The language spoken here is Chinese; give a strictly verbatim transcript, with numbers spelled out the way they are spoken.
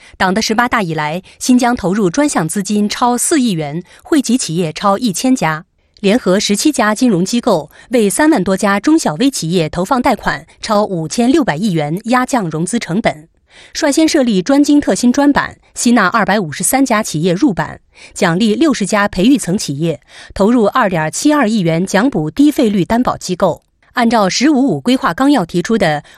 党的十八大以来，新疆投入专项资金超四亿元，惠及企业超一千家，联合十七家金融机构为三万多家中小微企业投放贷款超五千六百亿元，压降融资成本。率先设立专精特新专版，吸纳二百五十三家企业入版，奖励六十家培育层企业，投入二点七二亿元奖补低费率担保机构。按照“十五五”规划纲要提出的